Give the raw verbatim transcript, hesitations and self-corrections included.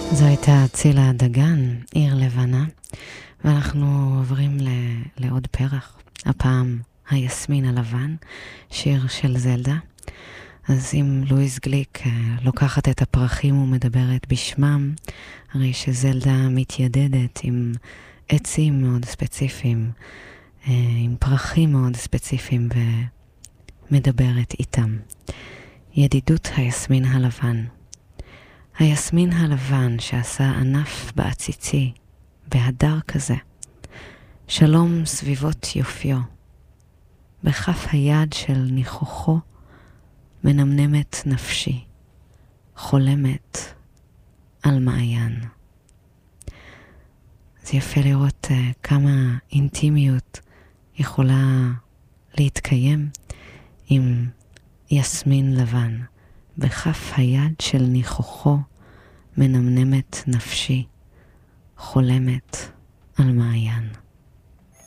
זו הייתה צילה דגן, עיר לבנה, ואנחנו עוברים ל- לעוד פרח, הפעם היסמין הלבן, שיר של זלדה. אז אם לואיס גליק לוקחת את הפרחים ומדברת בשמם, הרי שזלדה מתיידדת עם עצים מאוד ספציפיים, עם פרחים מאוד ספציפיים ומדברת איתם. ידידות היסמין הלבן. היסמין הלבן שעשה ענף בעציצי, בהדר כזה, שלום סביבות יופיו, בכף היד של ניחוחו, מנמנמת נפשי, חולמת על מעיין. זה יפה לראות uh, כמה אינטימיות יכולה להתקיים עם יסמין לבן, בכף היד של ניחוחו, מנמנמת נפשי, חולמת